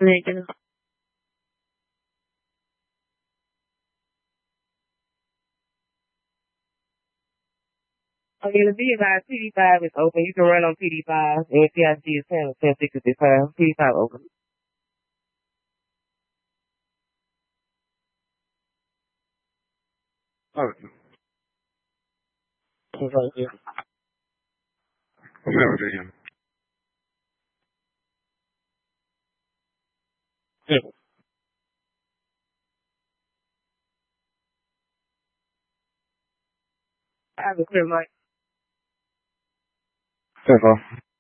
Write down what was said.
Negative. I mean, the B5, PD5 is open. You can run on PD5, and PIC is 1065. PD5 open. Okay. It's right here. Okay. Yeah. I have a clear mic. That's all.